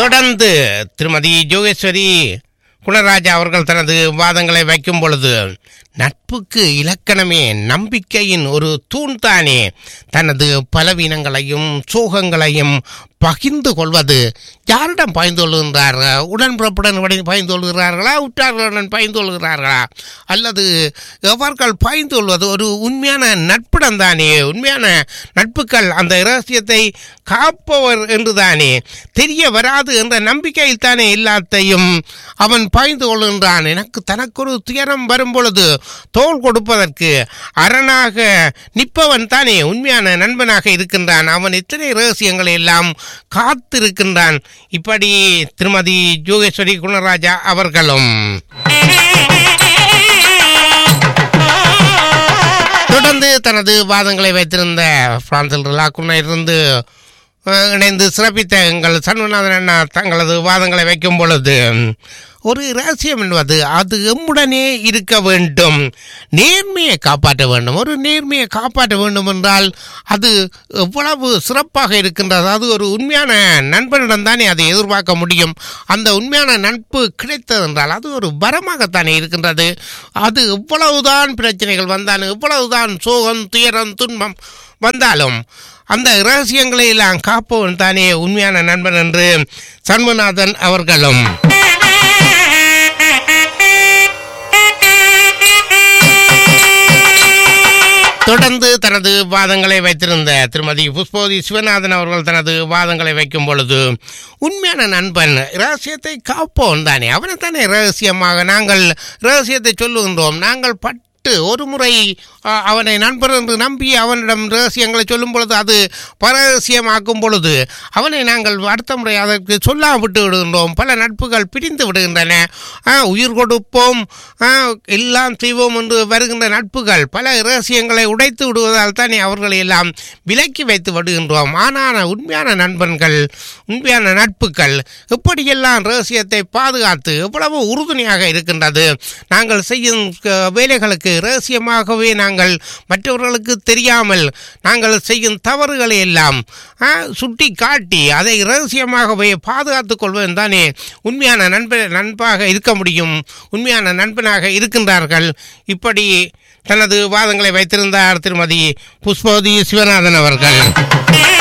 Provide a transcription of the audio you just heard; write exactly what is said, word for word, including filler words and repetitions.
தொடர்ந்து திருமதி ஜோகேஸ்வரி குணராஜா அவர்கள் தனது வாதங்களை வைக்கும் பொழுது, நட்புக்கு இலக்கணமே நம்பிக்கையின் ஒரு தூண்தானே. தனது பலவீனங்களையும் சோகங்களையும் பகிர்ந்து கொள்வது. யாரிடம் பகிர்ந்து கொள்கின்றார்கள்? உடன்பிறப்புடன் பகிர்ந்து கொள்கிறார்களா, உற்றார்களுடன் பகிர்ந்து கொள்கிறார்களா, அல்லது எவர்கள் பகிர்ந்து கொள்வது? ஒரு உண்மையான நட்பிடம் தானே. உண்மையான நட்புகள் அந்த இரகசியத்தை காப்பவர் என்றுதானே, தெரிய வராது என்ற நம்பிக்கையில் தானே எல்லாத்தையும் அவன் பகிர்ந்து கொள்கின்றான். எனக்கு தனக்கொரு துயரம் வரும் பொழுது தோள் கொடுப்பதற்கு அரணாக நிற்பவன் தானே உண்மையான நண்பனாக இருக்கின்றான். அவன் எத்தனை ரகசியங்களை எல்லாம் காத்திருக்கின்றான். இப்படி திருமதி ஜோகேஸ்வரி குணராஜா அவர்களும் தொடர்ந்து தனது வாதங்களை வைத்திருந்த பிரான்சில் இருந்து இணைந்து சிறப்பித்த எங்கள் சண்முகநாதன் அண்ணா தங்களது வாதங்களை வைக்கும் பொழுது, ஒரு ரகசியம் என்பது அது எம்முடனே இருக்க வேண்டும், நேர்மையை காப்பாற்ற வேண்டும். ஒரு நேர்மையை காப்பாற்ற வேண்டும் என்றால் அது எவ்வளவு சிறப்பாக இருக்கின்றது. அது ஒரு உண்மையான நண்பனிடம் தானே அதை எதிர்பார்க்க முடியும். அந்த உண்மையான நட்பு கிடைத்தது என்றால் அது ஒரு வரமாகத்தானே இருக்கின்றது. அது எவ்வளவுதான் பிரச்சனைகள் வந்தாலும், எவ்வளவுதான் சோகம் துயரம் துன்பம் வந்தாலும் அந்த இரகசியங்களை எல்லாம் காப்பவன் தானே உண்மையான நண்பன் என்று சண்முகநாதன் அவர்களும் தொடர்ந்து தனது வாதங்களை வைத்திருந்த திருமதி புஷ்பவதி சிவநாதன் அவர்கள் தனது வாதங்களை வைக்கும் பொழுது, உண்மையான நண்பன் இரகசியத்தை காப்போம் தானே. அவனை தானே இரகசியமாக நாங்கள் இரகசியத்தை சொல்லுகின்றோம். நாங்கள் பட்டு ஒரு முறை அவனை நண்பர் என்று நம்பி அவனிடம் ரகசியங்களை சொல்லும் பொழுது, அது பரகசியமாக்கும் பொழுது அவனை நாங்கள் அடுத்த முறை அதற்கு சொல்லாமல் விட்டு விடுகின்றோம். பல நட்புகள் பிரிந்து விடுகின்றன. உயிர் கொடுப்போம் எல்லாம் செய்வோம் என்று வருகின்ற நட்புகள் பல இரகசியங்களை உடைத்து விடுவதால் தானே அவர்களை எல்லாம் விலக்கி வைத்து விடுகின்றோம். ஆனால் உண்மையான நண்பன்கள், உண்மையான நட்புகள் எப்படியெல்லாம் ரகசியத்தை பாதுகாத்து எவ்வளவு உறுதுணையாக இருக்கின்றது. நாங்கள் செய்யும் வேலைகளுக்கு ரகசியமாகவே நாங்கள் மற்றவர்களுக்கு தெரியாமல் நாங்கள் செய்யும் தவறுகளை எல்லாம் சுட்டி காட்டி அதை இரகசியமாகவே பாதுகாத்துக் கொள்வதும் தானே உண்மையான நண்பன் நண்பாக இருக்க முடியும், உண்மையான நண்பனாக இருக்கின்றார்கள். இப்படி தனது வாதங்களை வைத்திருந்தார் திருமதி புஷ்பவதி சிவநாதன் அவர்கள்.